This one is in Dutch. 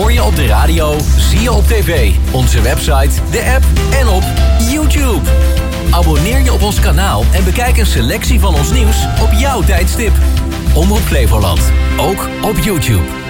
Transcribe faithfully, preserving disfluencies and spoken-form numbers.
hoor je op de radio, zie je op tv, onze website, de app en op YouTube. Abonneer je op ons kanaal en bekijk een selectie van ons nieuws op jouw tijdstip. Omroep Flevoland, ook op YouTube.